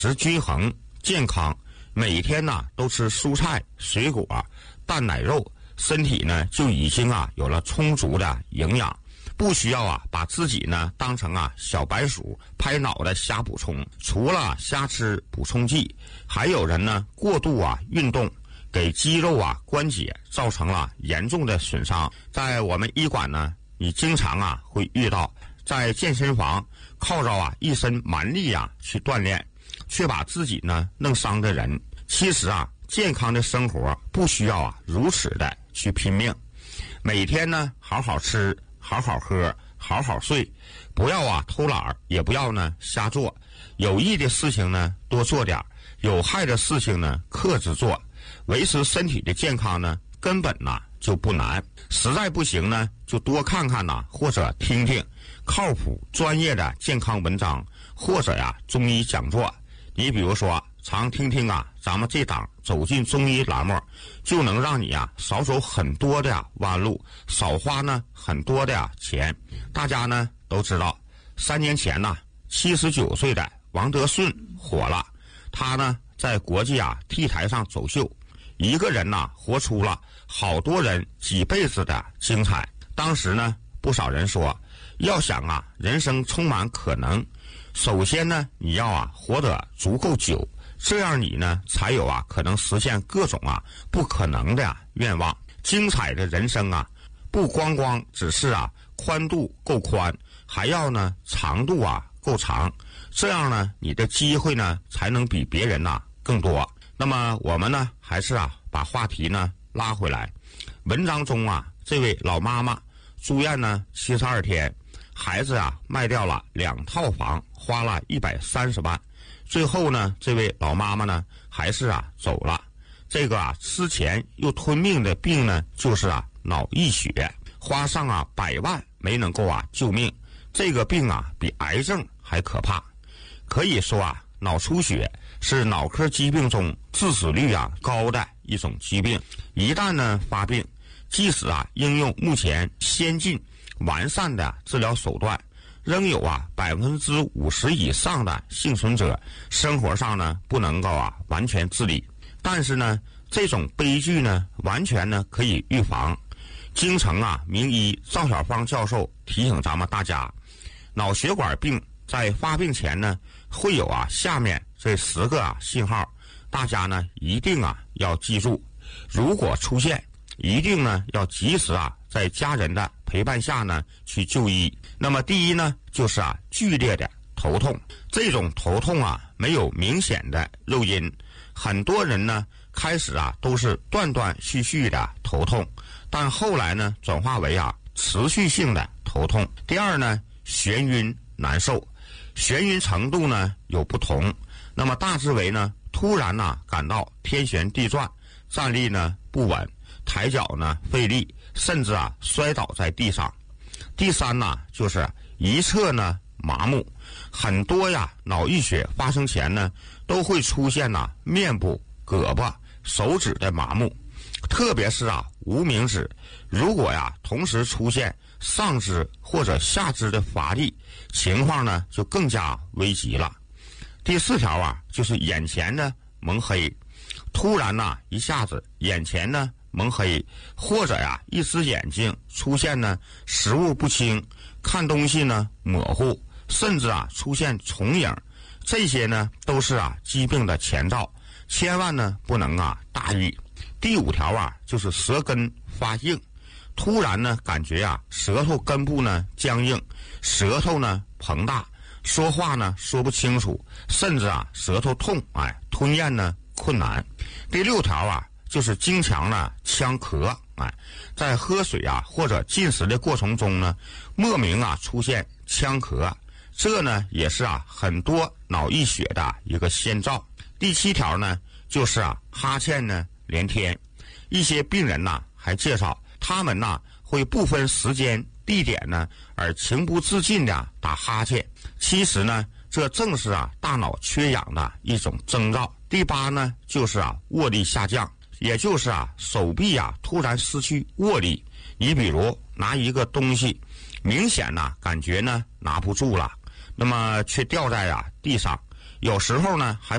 食均衡健康，每天呢都吃蔬菜水果蛋奶肉，身体呢就已经有了充足的营养，不需要把自己呢当成小白鼠拍脑袋瞎补充。除了瞎吃补充剂，还有人呢过度运动，给肌肉关节造成了严重的损伤。在我们医馆呢，你经常会遇到在健身房靠着一身蛮力去锻炼，却把自己呢弄伤的人。其实健康的生活不需要如此的去拼命，每天呢好好吃好好喝好好睡，不要偷懒，也不要呢瞎做，有益的事情呢多做点，有害的事情呢克制做。维持身体的健康呢根本就不难，实在不行呢就多看看或者听听靠谱专业的健康文章，或者中医讲座。你比如说常听听咱们这档走进中医栏目，就能让你少走很多的弯路，少花呢很多的钱。大家呢都知道，3年前79岁的王德顺火了，他呢在国际T台上走秀，一个人活出了好多人几辈子的精彩。当时呢不少人说，要想人生充满可能，首先呢你要活得足够久，这样你呢才有可能实现各种不可能的愿望。精彩的人生不光光只是宽度够宽，还要呢长度够长，这样呢你的机会呢才能比别人更多。那么我们呢还是把话题呢拉回来。文章中这位老妈妈住院呢72天，孩子卖掉了2套房，花了130万。最后呢这位老妈妈呢还是走了。这个吃钱又吞命的病呢就是脑溢血，花上100万没能够救命。这个病比癌症还可怕。可以说脑出血是脑科疾病中致死率高的一种疾病。一旦呢发病，即使应用目前先进完善的治疗手段，仍有50%以上的幸存者生活上呢不能够完全自理。但是呢这种悲剧呢完全呢可以预防。京城名医赵小芳教授提醒咱们大家，脑血管病在发病前呢会有下面这10个信号，大家呢一定要记住。如果出现，一定呢要及时在家人的陪伴下呢去就医。那么第一呢就是剧烈的头痛。这种头痛没有明显的诱因，很多人呢开始都是断断续续的头痛，但后来呢转化为持续性的头痛。第二呢眩晕难受，眩晕程度呢有不同，那么大致为呢突然感到天旋地转，站立呢不稳，抬脚呢费力，甚至摔倒在地上。第三呢就是一侧呢麻木，很多脑溢血发生前呢都会出现面部、胳膊、手指的麻木，特别是无名指。如果同时出现上肢或者下肢的乏力，情况呢就更加危急了。第4条就是眼前呢蒙黑，突然一下子眼前呢蒙黑，或者一只眼睛出现呢视物不清，看东西呢模糊，甚至出现重影，这些呢都是疾病的前兆，千万呢不能大意。第5条就是舌根发硬，突然呢感觉舌头根部呢僵硬，舌头呢膨大，说话呢说不清楚，甚至舌头痛，吞咽呢困难。第6条就是经常呢呛咳，在喝水或者进食的过程中呢莫名出现呛咳，这呢也是很多脑溢血的一个先兆。第7条呢就是哈欠呢连天。一些病人还介绍，他们会不分时间地点呢而情不自禁的打哈欠，其实呢这正是大脑缺氧的一种征兆。第8呢就是握力下降，也就是手臂突然失去握力。你比如拿一个东西，明显感觉呢拿不住了，那么却掉在地上， 有时候呢还